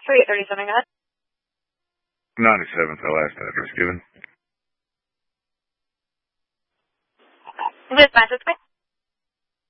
3837, go ahead. 97th, the last address given. This message, please.